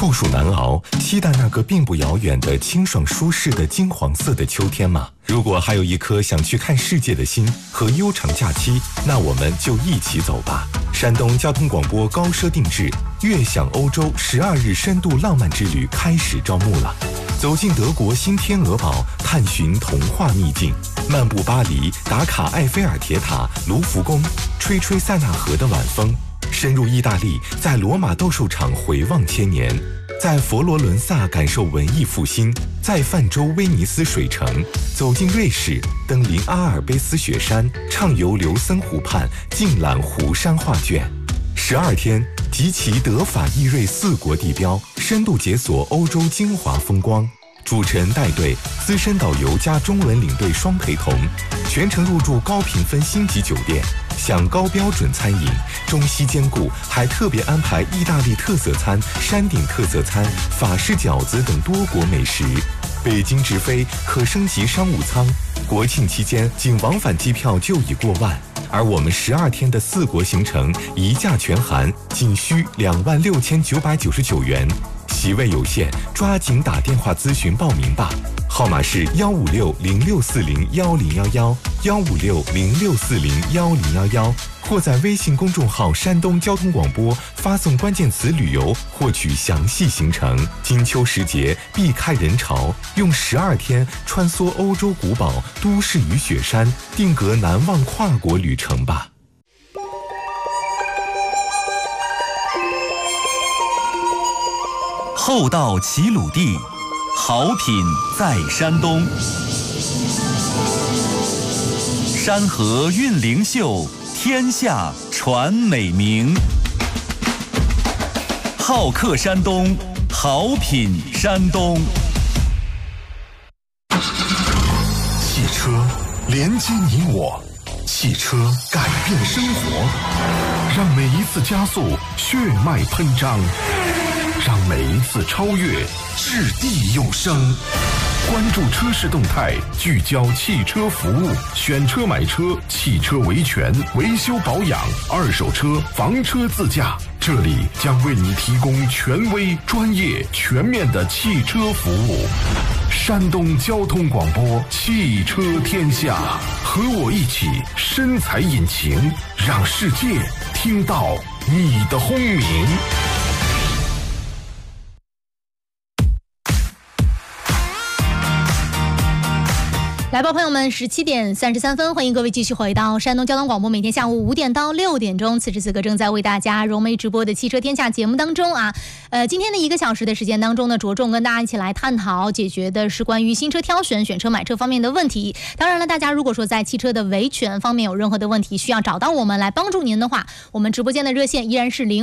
酷暑难熬，期待那个并不遥远的清爽舒适的金黄色的秋天吗？如果还有一颗想去看世界的心和悠长假期，那我们就一起走吧。山东交通广播高奢定制悦享欧洲12日深度浪漫之旅开始招募了。走进德国新天鹅堡，探寻童话秘境，漫步巴黎，打卡埃菲尔铁塔、卢浮宫，吹吹塞纳河的晚风。深入意大利，在罗马斗兽场回望千年，在佛罗伦萨感受文艺复兴，在泛舟威尼斯水城，走进瑞士，登临阿尔卑斯雪山，畅游琉森湖畔，尽览湖山画卷。12天，集齐德法意瑞4国地标，深度解锁欧洲精华风光。主持人带队，资深导游加中文领队双陪同，全程入住高评分星级酒店，享高标准餐饮，中西兼顾，还特别安排意大利特色餐、山顶特色餐、法式饺子等多国美食。北京直飞可升级商务舱，国庆期间仅往返机票就已过万，而我们12天的4国行程一价全含，仅需26999元。席位有限，抓紧打电话咨询报名吧。号码是15606401011，15606401011，或在微信公众号山东交通广播发送关键词旅游获取详细行程。金秋时节，避开人潮，用12天穿梭欧洲古堡、都市与雪山，定格难忘跨国旅程吧。 厚道齐鲁地，好品在山东。山河韵灵秀，天下传美名。好客山东，好品山东。 汽车连接你我，汽车改变生活，让每一次加速血脉喷张，让每一次超越掷地有声。关注车市动态，聚焦汽车服务，选车买车，汽车维权、维修保养，二手车、房车自驾，这里将为你提供权威、专业、全面的汽车服务。山东交通广播汽车天下，和我一起深踩引擎，让世界听到你的轰鸣。 来吧，朋友们，17点33分，欢迎各位继续回到山东交通广播，每天下午5点到6点钟，此时此刻正在为大家融媒直播的汽车天下节目当中啊。今天的1个小时的时间当中呢，着重跟大家一起来探讨解决的是关于新车挑选、选车买车方面的问题。当然了，大家如果说在汽车的维权方面有任何的问题，需要找到我们来帮助您的话，我们直播间的热线依然是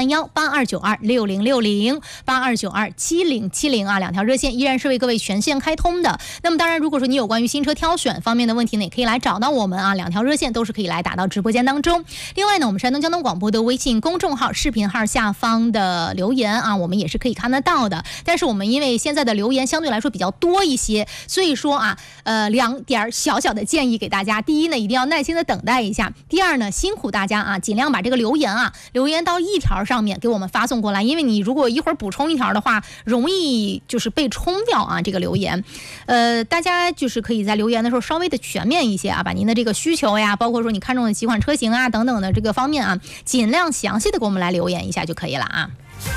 0531826060，82927070啊，2条热线依然是为各位全线开通的。那么当然，如果说你有关于新车挑选方面的问题呢，也可以来找到我们啊，2条热线都是可以来打到直播间当中。另外呢，我们山东交通广播的微信公众号、视频号下方的留言啊，我们也是可以看得到的。但是我们因为现在的留言相对来说比较多一些，所以说啊，2点小小的建议给大家。第一呢，一定要耐心的等待一下；第二呢，辛苦大家啊，尽量把这个留言到1条上面给我们发送过来，因为你如果一会儿补充1条的话，容易就是被冲掉啊这个留言。大家就是可以在留言的时候稍微的全面一些啊，把您的这个需求呀，包括说你看中的几款车型啊等等的这个方面啊，尽量详细的给我们来留言一下就可以了啊。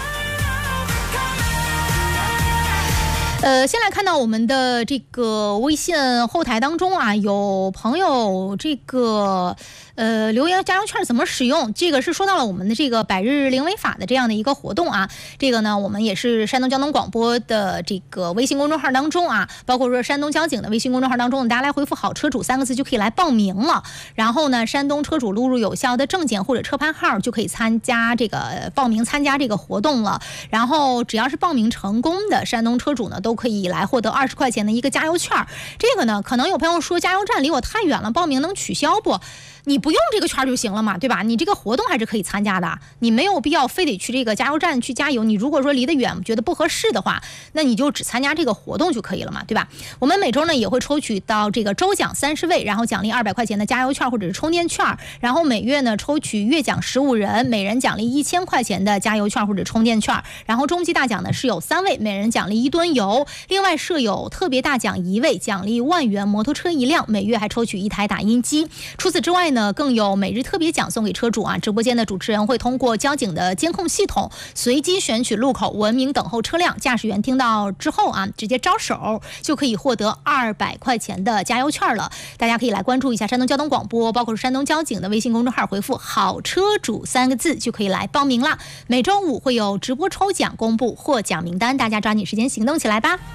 先来看到我们的这个微信后台当中啊，有朋友这个留言加油券怎么使用，这个是说到了我们的这个百日零违法的这样的一个活动啊。这个呢，我们也是山东交通广播的这个微信公众号当中啊，包括说山东交警的微信公众号当中，大家来回复好车主3个字就可以来报名了。然后呢，山东车主录入有效的证件或者车牌号就可以参加这个报名参加这个活动了。然后只要是报名成功的山东车主呢，都可以来获得20块钱的一个加油券。这个呢，可能有朋友说加油站离我太远了，报名能取消不？ 你不用这个券就行了嘛，对吧？你这个活动还是可以参加的，你没有必要非得去这个加油站去加油。你如果说离得远，觉得不合适的话，那你就只参加这个活动就可以了嘛，对吧？我们每周呢也会抽取到这个周奖30位，然后奖励200块钱的加油券或者是充电券，然后每月呢抽取月奖15人，每人奖励1000块钱的加油券或者充电券，然后中级大奖呢是有3位，每人奖励1吨油，另外设有特别大奖1位，奖励10000元摩托车1辆，每月还抽取1台打印机。除此之外呢，更有每日特别奖送给车主啊！直播间的主持人会通过交警的监控系统随机选取路口，文明等候车辆，驾驶员听到之后啊，直接招手就可以获得200块钱的加油券了。大家可以来关注一下山东交通广播，包括是山东交警的微信公众号，回复好车主3个字就可以来报名了。每周5会有直播抽奖公布获奖名单，大家抓紧时间行动起来吧。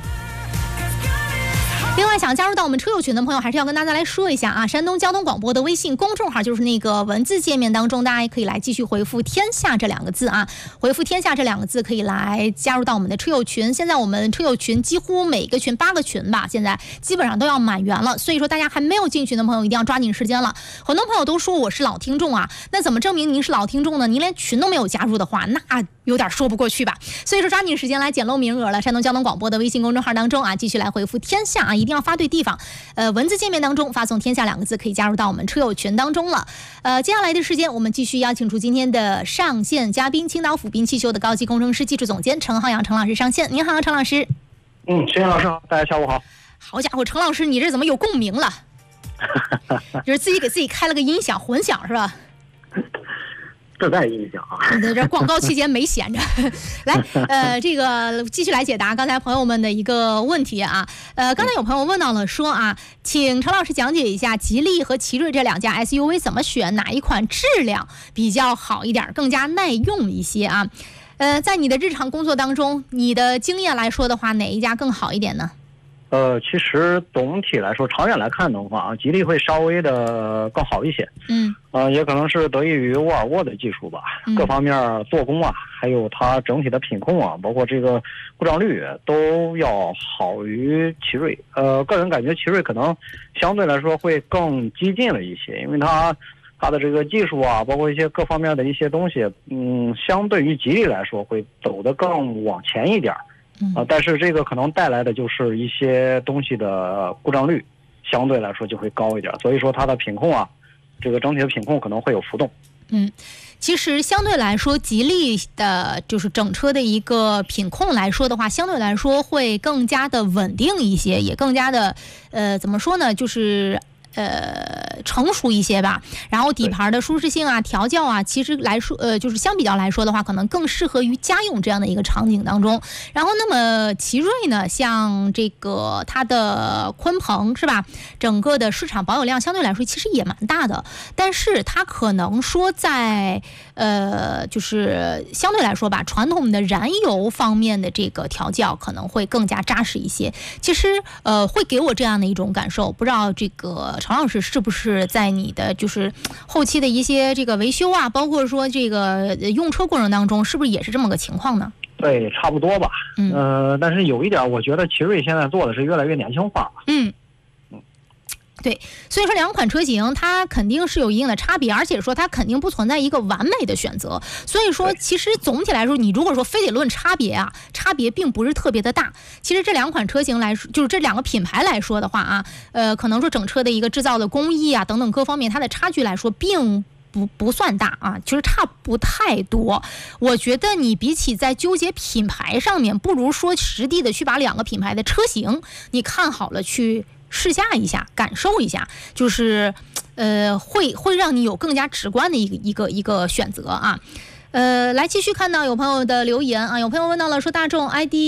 另外，想加入到我们车友群的朋友，还是要跟大家来说一下啊，山东交通广播的微信公众号，就是那个文字界面当中，大家也可以来继续回复天下这2个字啊，回复天下这2个字可以来加入到我们的车友群。现在我们车友群几乎每个群8个群吧，现在基本上都要满员了，所以说大家还没有进群的朋友一定要抓紧时间了。很多朋友都说我是老听众啊，那怎么证明您是老听众呢？您连群都没有加入的话，那有点说不过去吧。所以说抓紧时间来捡漏名额了。山东交通广播的微信公众号当中啊，继续来回复天下啊，一定要发对地方。文字界面当中发送天下2个字，可以加入到我们车友群当中了。接下来的时间，我们继续邀请出今天的上线嘉宾，青岛府滨汽修的高级工程师、技术总监陈浩洋陈老师上线。您好，陈老师。 陈老师好，大家下午好。 好家伙，陈老师，你这怎么有共鸣了？就是自己给自己开了个音响混响是吧？ 自带音响啊！ 你这广告期间没闲着。来，这个继续来解答刚才朋友们的一个问题啊。刚才有朋友问到了说啊，请陈老师讲解一下吉利和奇瑞这2家 SUV 怎么选，哪一款质量比较好一点，更加耐用一些啊？在你的日常工作当中，你的经验来说的话，哪一家更好一点呢？ 其实总体来说，长远来看的话，吉利会稍微的更好一些。也可能是得益于沃尔沃的技术吧，各方面做工啊，还有它整体的品控啊，包括这个故障率都要好于奇瑞。个人感觉奇瑞可能相对来说会更激进了一些，因为它的这个技术啊，包括一些各方面的一些东西，相对于吉利来说会走得更往前一点。但是这个可能带来的就是一些东西的故障率相对来说就会高一点，所以说它的品控啊，这个整体的品控可能会有浮动。 其实相对来说，吉利的就是整车的一个品控来说的话，相对来说会更加的稳定一些，也更加的怎么说呢，就是成熟一些吧。然后底盘的舒适性啊、调教啊，其实来说就是相比较来说的话，可能更适合于家用这样的一个场景当中。然后那么奇瑞呢，像这个它的鲲鹏是吧，整个的市场保有量相对来说其实也蛮大的，但是它可能说在就是相对来说吧，传统的燃油方面的这个调教可能会更加扎实一些。其实会给我这样的一种感受，不知道这个陈老师是不是在你的就是后期的一些这个维修啊，包括说这个用车过程当中，是不是也是这么个情况呢？ 对，差不多吧。但是有一点，我觉得奇瑞现在做的是越来越年轻化。对， 所以说2款车型它肯定是有一定的差别，而且说它肯定不存在一个完美的选择。所以说其实总体来说，你如果说非得论差别啊，差别并不是特别的大。其实这2款车型来说，就是这2个品牌来说的话啊，可能说整车的一个制造的工艺啊等等各方面，它的差距来说并不算大啊，其实差不太多。我觉得你比起在纠结品牌上面，不如说实地的去把2个品牌的车型你看好了去试驾一下，感受一下，就是会让你有更加直观的一个选择啊。来继续看到有朋友的留言啊，有朋友问到了说大众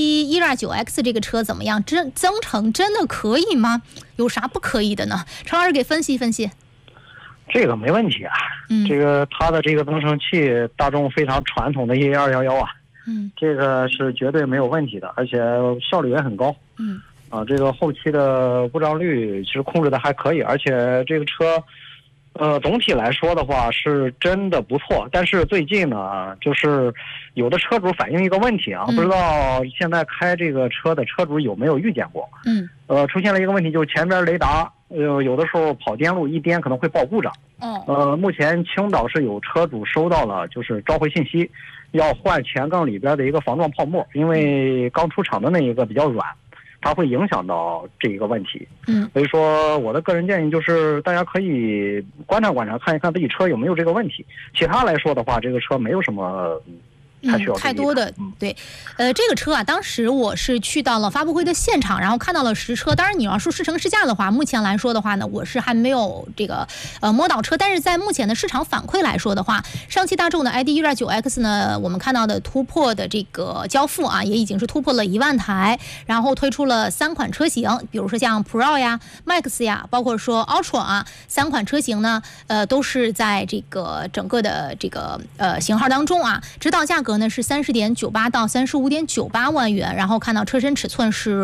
ID.129X 这个车怎么样？增程真的可以吗？有啥不可以的呢？陈老师给分析分析。 这个没问题啊，这个它的这个增程器，大众非常传统的11211啊，这个是绝对没有问题的，而且效率也很高。这个后期的故障率其实控制的还可以，而且这个车总体来说的话是真的不错，但是最近呢，就是有的车主反映一个问题啊，不知道现在开这个车的车主有没有遇见过？出现了一个问题，就是前边雷达有的时候跑颠路，一颠可能会报故障。目前青岛是有车主收到了就是召回信息，要换前杠里边的一个防撞泡沫，因为刚出厂的那一个比较软。它会影响到这一个问题，所以说我的个人建议就是大家可以观察观察，看一看自己车有没有这个问题。其他来说的话，这个车没有什么太多的对，这个车啊，当时我是去到了发布会的现场，然后看到了实车。当然，你要说试乘试驾的话，目前来说的话呢，我是还没有这个摸到车。但是在目前的市场反馈来说的话，上汽大众的 ID.9X 呢，我们看到的突破的这个交付啊，也已经是突破了1万台，然后推出了3款车型，比如说像 Pro 呀、Max 呀，包括说 Ultra 啊，3款车型呢，都是在这个整个的这个型号当中啊，指导价格呢是30.98到35.98万元，然后看到车身尺寸是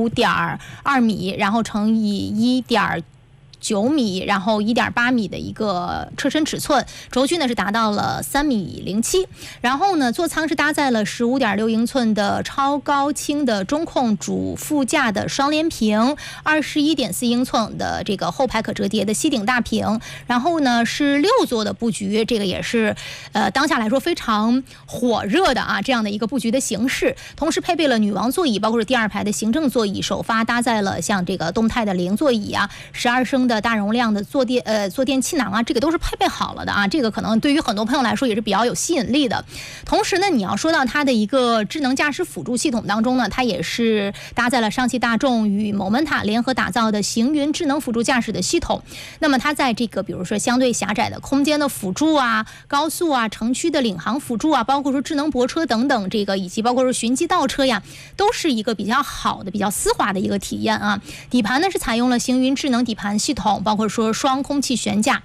5.2米，然后乘以1.9米，然后1.8米的一个车身尺寸，轴距呢是达到了3.07米，然后呢座舱是搭载了15.6英寸的超高清的中控主副驾的双联屏，21.4英寸的这个后排可折叠的吸顶大屏，然后呢是6座的布局，这个也是当下来说非常火热的啊这样的一个布局的形式，同时配备了女王座椅，包括是第2排的行政座椅，首发搭载了像这个动态的0座椅啊，12升的大容量的坐垫气囊啊，这个都是配备好了的啊，这个可能对于很多朋友来说也是比较有吸引力的。同时呢，你要说到它的一个智能驾驶辅助系统当中呢，它也是搭载了上汽大众与 Momenta 联合打造的行云智能辅助驾驶的系统。那么它在这个比如说相对狭窄的空间的辅助啊、高速啊、城区的领航辅助啊，包括说智能泊车等等，这个以及包括说循迹倒车呀，都是一个比较好的、比较丝滑的一个体验啊。底盘呢是采用了行云智能底盘系统，包括说双空气悬架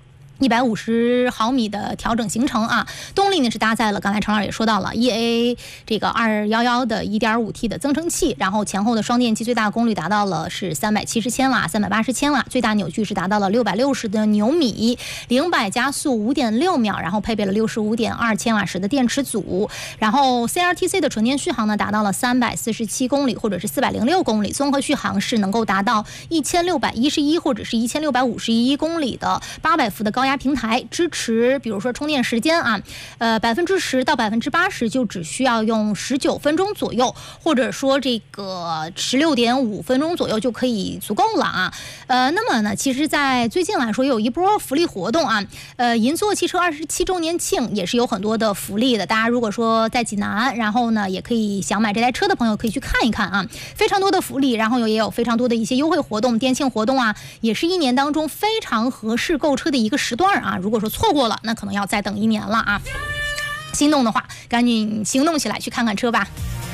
，150毫米的调整行程啊，动力呢是搭载了刚才程老师也说到了 EA 这个211的 1.5T 的增程器，然后前后的双电机最大功率达到了是370千瓦、380千瓦，最大扭矩是达到了660的牛米，0-100加速5.6秒，然后配备了65.2千瓦时的电池组，然后 CRTC 的纯电续航呢达到了347公里或者是406公里，综合续航是能够达到1611或者是1651公里的800伏的高压平台，支持比如说充电时间啊，10%到80%就只需要用19分钟左右，或者说这个16.5分钟左右就可以足够了啊。那么呢，其实在最近来说有一波福利活动啊，银座汽车27周年庆也是有很多的福利的，大家如果说在济南，然后呢也可以想买这台车的朋友可以去看一看啊，非常多的福利，然后也有非常多的一些优惠活动、店庆活动啊，也是1年当中非常合适购车的一个时段啊，如果说错过了，那可能要再等1年了啊。心动的话，赶紧行动起来，去看看车吧。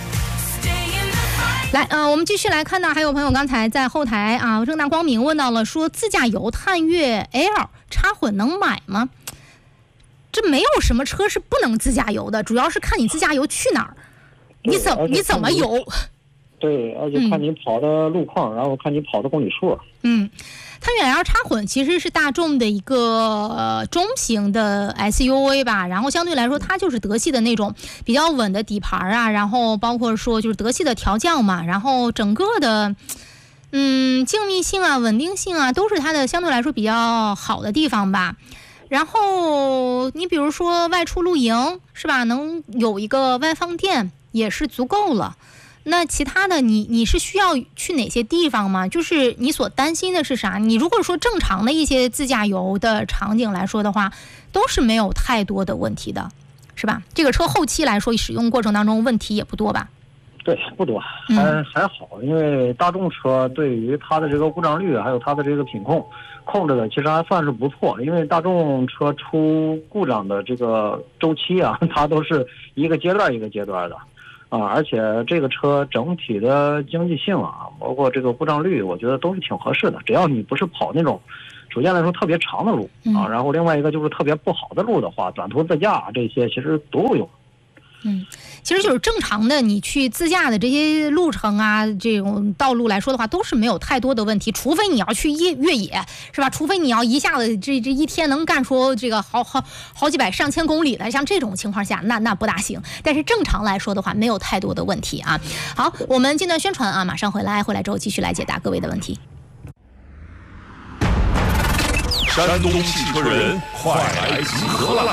来，我们继续来看到，还有朋友刚才在后台啊，正大光明问到了，说自驾游探岳 L 插混能买吗？这没有什么车是不能自驾游的，主要是看你自驾游去哪儿，你怎么游。 对，而且看你跑的路况，然后看你跑的公里数。 探岳 L 插混其实是大众的一个中型的 SUV 吧，然后相对来说它就是德系的那种比较稳的底盘啊，然后包括说就是德系的调教嘛，然后整个的静谧性啊、稳定性啊都是它的相对来说比较好的地方吧。然后你比如说外出露营是吧，能有一个外放电也是足够了。那其他的你是需要去哪些地方吗？就是你所担心的是啥？你如果说正常的一些自驾游的场景来说的话，都是没有太多的问题的，是吧？这个车后期来说使用过程当中问题也不多吧？ 对，不多，还好，因为大众车对于它的这个故障率还有它的这个品控制的其实还算是不错，因为大众车出故障的这个周期啊，它都是一个阶段一个阶段的。而且这个车整体的经济性啊，包括这个故障率，我觉得都是挺合适的。只要你不是跑那种，首先来说特别长的路啊，然后另外一个就是特别不好的路的话，短途自驾这些其实都有用。 其实就是正常的，你去自驾的这些路程啊，这种道路来说的话，都是没有太多的问题，除非你要去越野，是吧？除非你要一下子这一天能干出这个好几百上千公里的，像这种情况下，那不大行。但是正常来说的话，没有太多的问题啊。好，我们间断宣传啊，马上回来之后继续来解答各位的问题。 山东汽车人快来集合了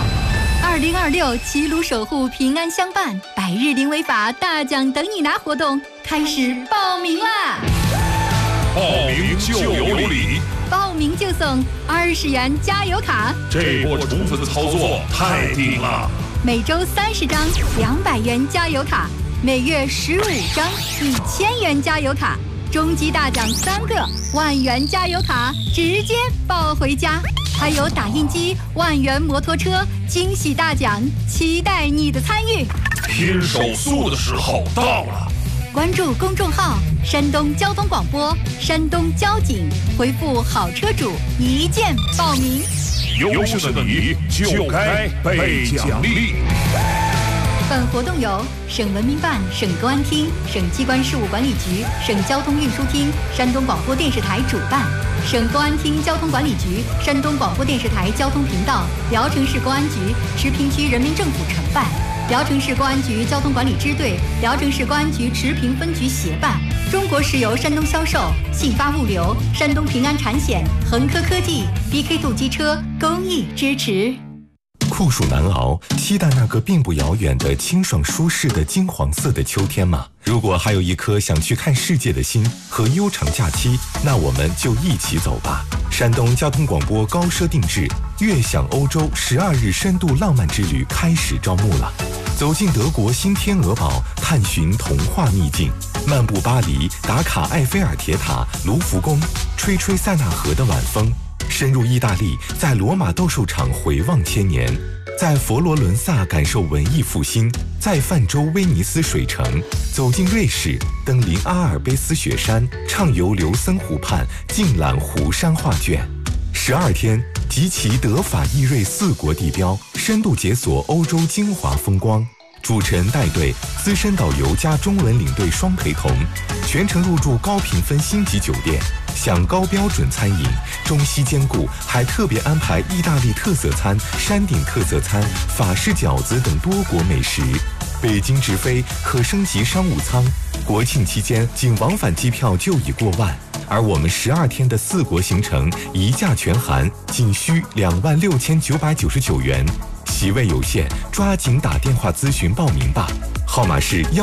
！2026齐鲁守护平安相伴百日零违法大奖等你拿活动开始报名啦！ 报名就有礼， 报名就送20元加油卡。 这波宠粉操作太顶了！ 每周30张200元加油卡，每月15张1000元加油卡。终极大奖3个10000元加油卡，直接抱回家。还有打印机、10000元摩托车，惊喜大奖，期待你的参与。 拼手速的时候到了！ 关注公众号山东交通广播、山东交警，回复好车主一键报名。 优秀的你就该被奖励。 本活动由省文明办、省公安厅、省机关事务管理局、省交通运输厅、山东广播电视台主办，省公安厅交通管理局、山东广播电视台交通频道、聊城市公安局、池平区人民政府承办，聊城市公安局交通管理支队、聊城市公安局池平分局协办，中国石油山东销售、信发物流、山东平安产险、恒科科技、BK2机车公益支持。 酷暑难熬，期待那个并不遥远的清爽舒适的金黄色的秋天吗？如果还有一颗想去看世界的心和悠长假期，那我们就一起走吧。山东交通广播高奢定制悦享欧洲12日深度浪漫之旅开始招募了。走进德国新天鹅堡，探寻童话秘境，漫步巴黎，打卡埃菲尔铁塔、卢浮宫，吹吹塞纳河的晚风。深入意大利，在罗马斗兽场回望千年，在佛罗伦萨感受文艺复兴，在泛舟威尼斯水城，走进瑞士，登临阿尔卑斯雪山，畅游琉森湖畔，尽览湖山画卷。12天，集齐德法意瑞4国地标，深度解锁欧洲精华风光。主持人带队，资深导游加中文领队双陪同，全程入住高评分星级酒店，享高标准餐饮，中西兼顾，还特别安排意大利特色餐、山顶特色餐、法式饺子等多国美食。北京直飞可升级商务舱，国庆期间仅往返机票就已过万，而我们12天的4国行程一价全含，仅需26999元。席位有限，抓紧打电话咨询报名吧。号码是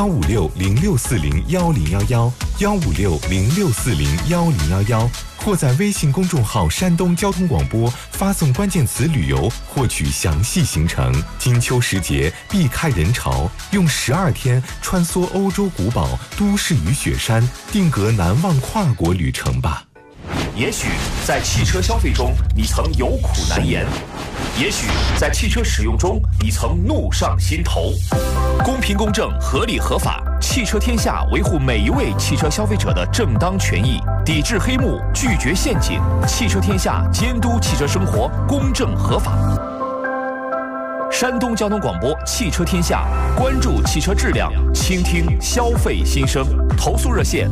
15606401011，15606401011，或在微信公众号山东交通广播发送关键词旅游获取详细行程。金秋时节避开人潮，用12天穿梭欧洲古堡、都市与雪山，定格难忘跨国旅程吧。 也许在汽车消费中你曾有苦难言，也许在汽车使用中你曾怒上心头。公平公正、合理合法，汽车天下维护每一位汽车消费者的正当权益，抵制黑幕，拒绝陷阱。汽车天下监督汽车生活公正合法。山东交通广播汽车天下，关注汽车质量，倾听消费心声。投诉热线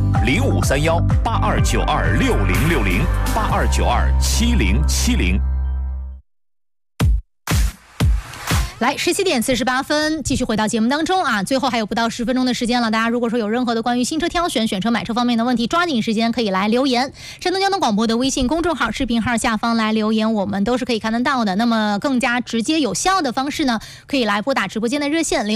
0531-8292-6060，8292-7070。 来，17点48分，继续回到节目当中啊！最后还有不到10分钟的时间了，大家如果说有任何的关于新车挑选、选车、买车方面的问题，抓紧时间可以来留言。山东交通广播的微信公众号、视频号下方来留言，我们都是可以看得到的。那么更加直接有效的方式呢，可以来拨打直播间的热线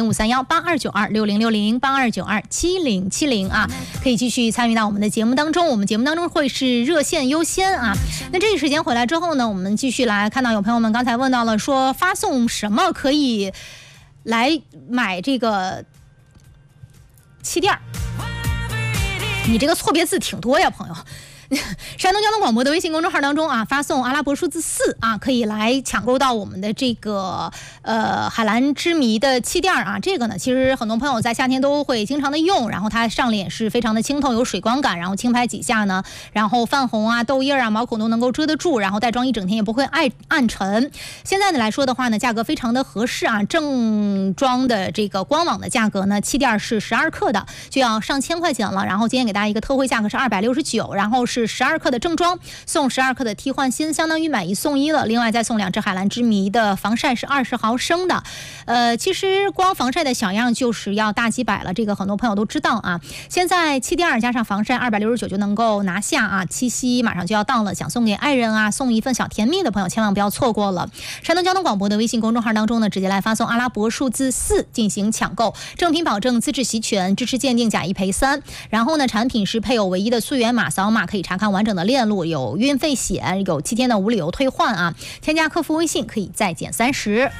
0531-8292-6060，8292-7070啊，可以继续参与到我们的节目当中。我们节目当中会是热线优先啊。那这一时间回来之后呢，我们继续来看到有朋友们刚才问到了，说发送什么可以来买这个气垫？你这个错别字挺多呀，朋友。 山东交通广播的微信公众号当中啊，发送阿拉伯数字4啊，可以来抢购到我们的这个海蓝之谜的气垫啊。这个呢，其实很多朋友在夏天都会经常的用，然后它上脸是非常的清透，有水光感，然后轻拍几下呢，然后泛红啊、痘印啊、毛孔都能够遮得住，然后带妆一整天也不会暗沉。现在呢来说的话呢，价格非常的合适啊，正装的这个官网的价格呢，气垫是12克的就要上千块钱了，然后今天给大家一个特惠价格是269，然后是12克的正装送12克的替换芯，相当于买1送1了。另外再送2支海蓝之谜的防晒是20毫升的。其实光防晒的小样就是要大几百了，这个很多朋友都知道啊。现在气垫加上防晒269就能够拿下啊，七夕马上就要到了，想送给爱人啊，送一份小甜蜜的朋友千万不要错过了。山东交通广播的微信公众号当中呢，直接来发送阿拉伯数字4进行抢购，正品保证，资质齐全，支持鉴定，假1赔3。然后呢，产品是配有唯一的溯源码，扫码可以查看完整的链路，有运费险，有7天的无理由退换啊。添加客服微信可以再减30。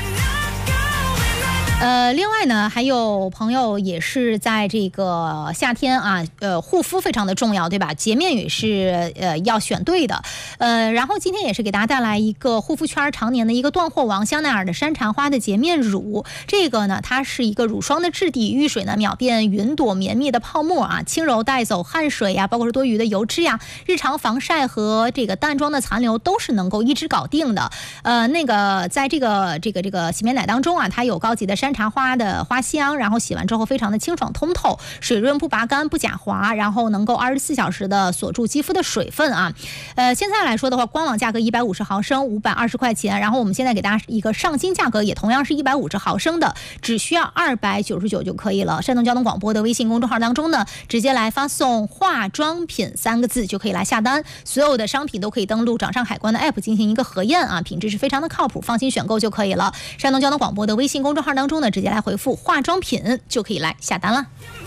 另外呢，还有朋友也是在这个夏天啊，护肤非常的重要，对吧？洁面也是要选对的。然后今天也是给大家带来一个护肤圈常年的一个断货王，香奈儿的山茶花的洁面乳。这个呢，它是一个乳霜的质地，遇水呢秒变云朵绵密的泡沫啊，轻柔带走汗水呀，包括是多余的油脂呀，日常防晒和这个淡妆的残留都是能够一直搞定的。那个在这个洗面奶当中啊，它有高级的山茶花的花香，然后洗完之后非常的清爽通透，水润不拔干不假滑，然后能够24小时的锁住肌肤的水分啊。现在来说的话，官网价格150毫升520块钱，然后我们现在给大家一个上新价格，也同样是150毫升的，只需要299就可以了。山东交通广播的微信公众号当中呢，直接来发送化妆品3个字就可以来下单，所有的商品都可以登录掌上海关的 app 进行一个核验啊，品质是非常的靠谱，放心选购就可以了。山东交通广播的微信公众号当中呢，直接来回复化妆品就可以来下单了。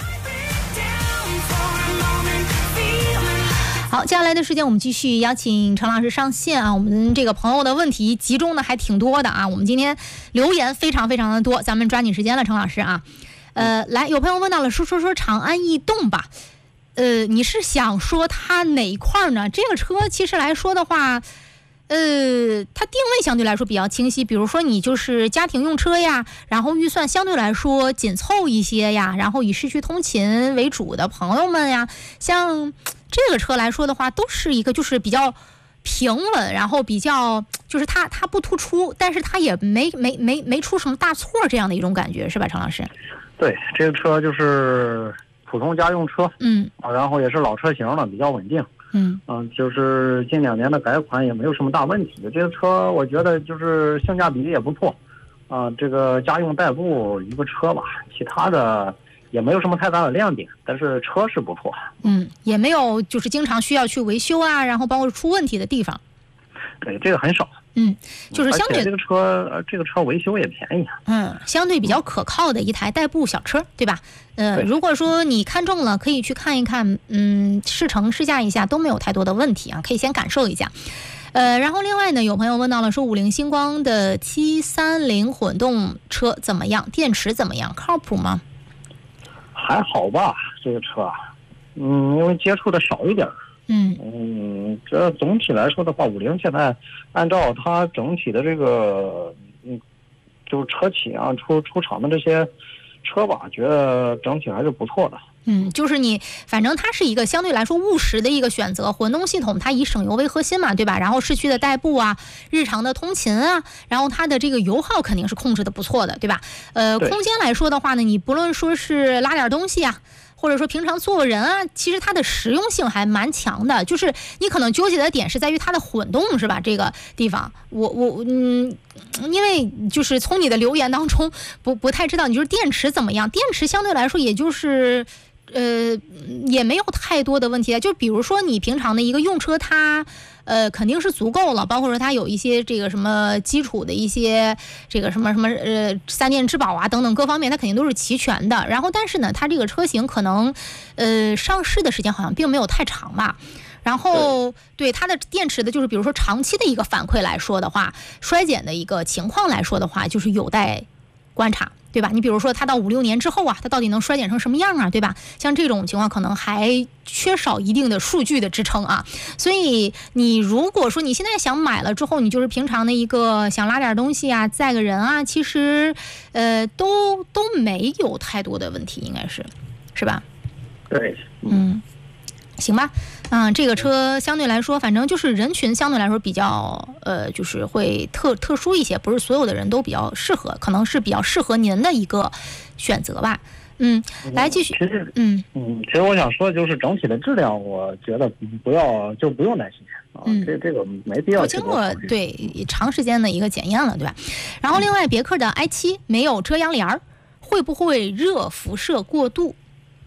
好，接下来的时间我们继续邀请陈老师上线啊。我们这个朋友的问题集中的还挺多的啊，我们今天留言非常非常的多，咱们抓紧时间了，陈老师啊。来，有朋友问到了，说长安逸动吧。你是想说它哪一块呢？这个车其实来说的话，它定位相对来说比较清晰，比如说你就是家庭用车呀，然后预算相对来说紧凑一些呀，然后以市区通勤为主的朋友们呀，像这个车来说的话，都是一个就是比较平稳，然后比较就是它不突出，但是它也没出什么大错这样的一种感觉，是吧，陈老师？ 对，这个车就是普通家用车，然后也是老车型了，比较稳定。就是近2年的改款也没有什么大问题。这个车我觉得就是性价比也不错，这个家用代步一个车吧，其他的也没有什么太大的亮点，但是车是不错。 也没有就是经常需要去维修啊，然后包括出问题的地方。 对，这个很少。 就是相对这个车维修也便宜。 相对比较可靠的一台代步小车，对吧？如果说你看中了，可以去看一看，试乘试驾一下都没有太多的问题啊，可以先感受一下。然后另外呢，有朋友问到了说，50星光的730混动车怎么样？电池怎么样？靠谱吗？ 还好吧，这个车，因为接触的少一点。这总体来说的话，50现在按照它整体的这个，就是车企啊出厂的这些车吧，觉得整体还是不错的。 就是你反正它是一个相对来说务实的一个选择，混动系统它以省油为核心嘛，对吧？然后市区的代步啊，日常的通勤啊，然后它的这个油耗肯定是控制的不错的，对吧？空间来说的话呢，你不论说是拉点东西啊，或者说平常坐人啊，其实它的实用性还蛮强的。就是你可能纠结的点是在于它的混动，是吧？这个地方因为就是从你的留言当中不太知道，你就是电池怎么样？电池相对来说也就是也没有太多的问题，就比如说你平常的一个用车，它肯定是足够了，包括说它有一些这个什么基础的一些这个什么3电质保啊等等各方面，它肯定都是齐全的。然后但是呢，它这个车型可能上市的时间好像并没有太长吧。然后对它的电池的，就是比如说长期的一个反馈来说的话，衰减的一个情况来说的话，就是有待观察。 对吧？你比如说它到5、6年之后啊，它到底能衰减成什么样啊，对吧？像这种情况可能还缺少一定的数据的支撑啊。所以你如果说你现在想买了之后，你就是平常的一个想拉点东西啊，载个人啊，其实都没有太多的问题，应该是吧？ 对， 行吧，这个车相对来说，反正就是人群相对来说比较就是会特殊一些，不是所有的人都比较适合，可能是比较适合您的一个选择吧。来继续。 其实我想说的就是整体的质量，我觉得不用担心啊，这个没必要。 经过对长时间的一个检验了，对吧？然后另外别克的 i7 没有遮阳帘，会不会热辐射过度？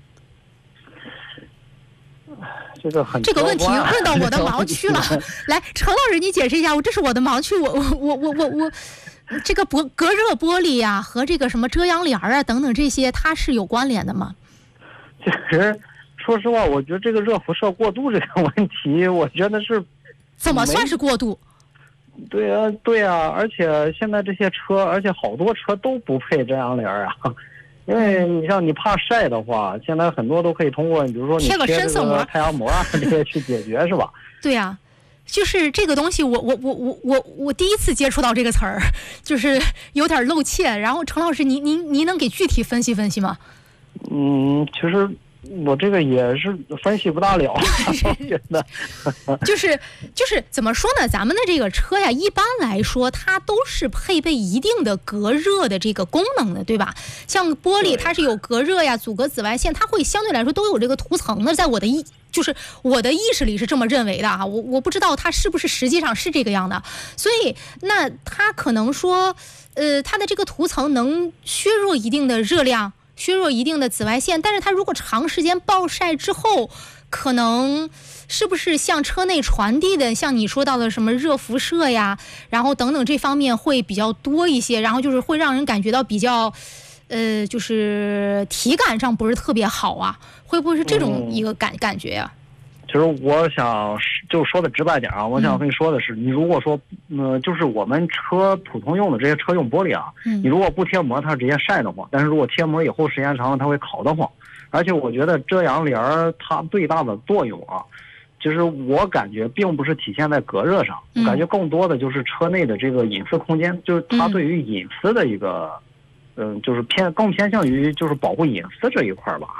这个问题问到我的盲区了。来，程老师，你解释一下，这是我的盲区，我这个隔热玻璃啊和这个什么遮阳帘啊等等这些，它是有关联的吗？ 其实说实话，我觉得这个热辐射过度这个问题，我觉得是怎么算是过度？ 对啊，而且现在这些车，而且好多车都不配遮阳帘啊。因为你像你怕晒的话，现在很多都可以通过，比如说你贴这个太阳膜啊这些去解决，是吧？ 对呀，就是这个东西，我第一次接触到这个词儿，就是有点露怯。然后程老师，您能给具体分析分析吗？ 其实我这个也是分析不大了，真的。 就是怎么说呢？咱们的这个车呀，一般来说它都是配备一定的隔热的这个功能的，对吧？像玻璃它是有隔热呀、阻隔紫外线，它会相对来说都有这个涂层的。在我的意识里是这么认为的啊，我不知道它是不是实际上是这个样的。所以那它可能说，它的这个涂层能削弱一定的热量。削弱一定的紫外线，但是它如果长时间暴晒之后，可能是不是向车内传递的，像你说到的什么热辐射呀，然后等等这方面会比较多一些，然后就是会让人感觉到比较，就是体感上不是特别好啊，会不会是这种一个感觉呀？ 其实我想就说的直白点啊，我想跟你说的是，你如果说，就是我们车普通用的这些车用玻璃啊，你如果不贴膜，它直接晒得慌；但是如果贴膜以后时间长了，它会烤得慌。而且我觉得遮阳帘它最大的作用啊，就是我感觉并不是体现在隔热上，我感觉更多的就是车内的这个隐私空间，就是它对于隐私的一个，就是更偏向于就是保护隐私这一块吧。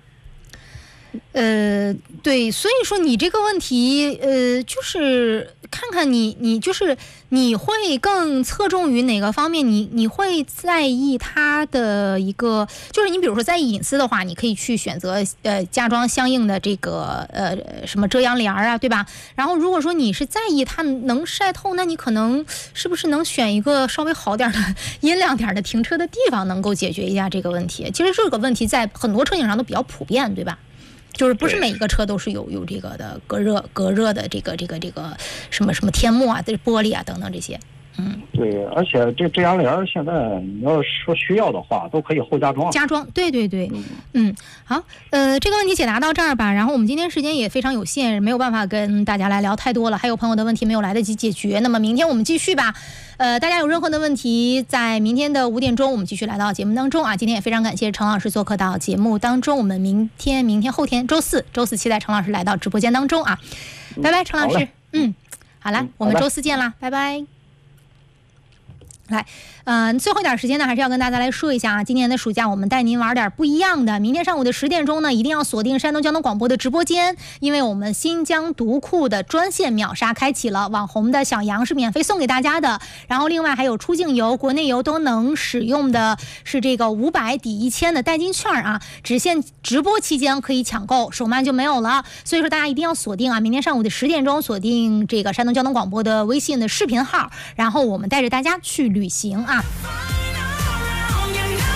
对，所以说你这个问题，就是看看你就是你会更侧重于哪个方面？你会在意它的一个，就是你比如说在意隐私的话，你可以去选择加装相应的这个什么遮阳帘啊，对吧？然后如果说你是在意它能晒透，那你可能是不是能选一个稍微好点的、阴亮点的停车的地方，能够解决一下这个问题？其实这个问题在很多车型上都比较普遍，对吧？就是不是每一个车都是有这个的隔热的这个什么天幕啊、这玻璃啊等等这些。 对，而且这遮阳帘现在你要说需要的话，都可以后加装。 对，好，这个问题解答到这儿吧。然后我们今天时间也非常有限，没有办法跟大家来聊太多了。还有朋友的问题没有来得及解决，那么明天我们继续吧。大家有任何的问题，在明天的5点钟，我们继续来到节目当中啊。今天也非常感谢程老师做客到节目当中。我们明天、后天、周四期待程老师来到直播间当中啊。拜拜，程老师。好了，我们周四见啦，拜拜。来，最后一点时间呢，还是要跟大家来说一下啊，今年的暑假我们带您玩点不一样的。明天上午的10点钟呢，一定要锁定山东交通广播的直播间，因为我们新疆读库的专线秒杀开启了，网红的小羊是免费送给大家的。然后另外还有出境游、国内游都能使用的是这个500抵1000的代金券啊，只限直播期间可以抢购，手慢就没有了。所以说大家一定要锁定啊，明天上午的10点钟锁定这个山东交通广播的微信的视频号，然后我们带着大家去旅行啊。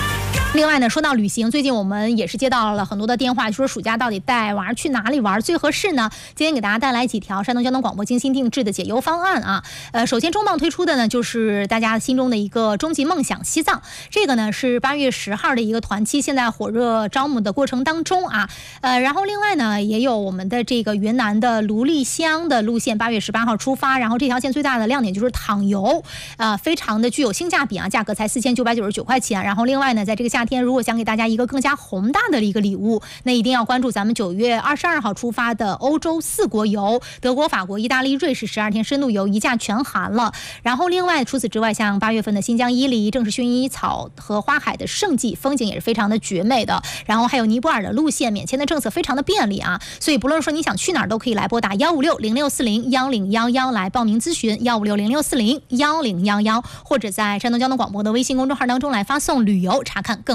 另外呢，说到旅行，最近我们也是接到了很多的电话，说暑假到底带娃去哪里玩最合适呢？今天给大家带来几条山东交通广播精心定制的解忧方案啊。首先中磅推出的呢，就是大家心中的一个终极梦想——西藏。这个呢是8月10号的一个团期，现在火热招募的过程当中啊。然后另外呢，也有我们的这个云南的卢丽乡的路线，8月18号出发。然后这条线最大的亮点就是躺游，非常的具有性价比啊，价格才4999块钱。然后另外呢，在这个夏天，如果想给大家一个更加宏大的一个礼物，那一定要关注咱们9月22号出发的欧洲4国游，德国、法国、意大利、瑞士12天深度游，一价全含了。然后另外除此之外，像8月份的新疆伊犁，正是薰衣草和花海的盛季，风景也是非常的绝美的。然后还有尼泊尔的路线，免签的政策非常的便利啊，所以不论说你想去哪儿，都可以来拨打156-0640-1011来报名咨询，156-0640-1011，或者在山东交通广播的微信公众号当中来发送旅游查看